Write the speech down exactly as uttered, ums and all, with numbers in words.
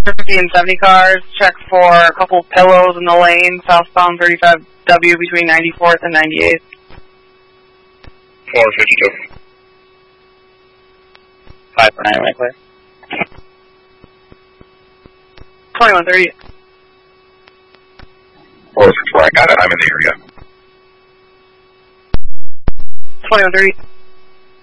fifty and seventy cars, check for a couple pillows in the lane, southbound thirty-five W between ninety-fourth and ninety-eighth. four fifty-two. five for nine, right clear. twenty-one thirty. four six four, I got it, I'm in the area. twenty-one thirty.